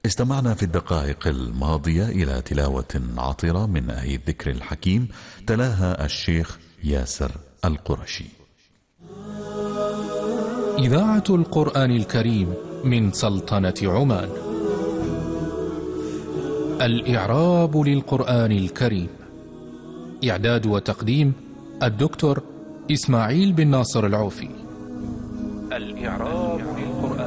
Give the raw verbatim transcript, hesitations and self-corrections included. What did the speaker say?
استمعنا في الدقائق الماضية إلى تلاوة عطرة من آي الذكر الحكيم تلاها الشيخ ياسر القرشي. إذاعة القرآن الكريم من سلطنة عمان. الإعراب للقرآن الكريم. إعداد وتقديم الدكتور إسماعيل بن ناصر العوفي. الإعراب للقرآن